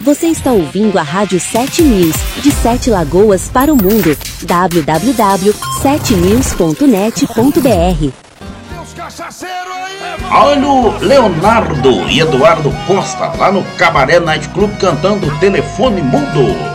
Você está ouvindo a Rádio 7 News, de 7 Lagoas para o mundo. www.7news.net.br. Olha o Leonardo e Eduardo Costa lá no Cabaré Night Club cantando Telefone Mudo.